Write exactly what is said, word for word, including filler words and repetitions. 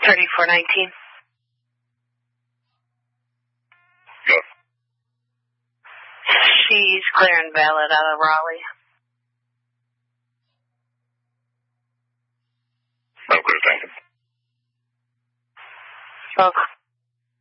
thirty-four nineteen. Good. She's clearing valid out of Raleigh. Okay, thank you. Welcome.